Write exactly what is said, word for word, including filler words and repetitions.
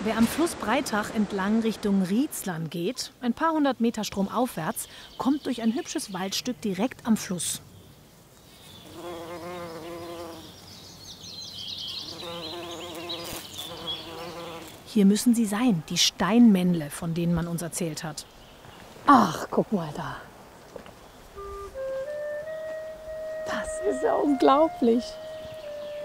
Wer am Fluss Breitach entlang Richtung Rietzlern geht, ein paar hundert Meter stromaufwärts, kommt durch ein hübsches Waldstück direkt am Fluss. Hier müssen sie sein, die Steinmännle, von denen man uns erzählt hat. Ach, guck mal da. Das ist ja unglaublich.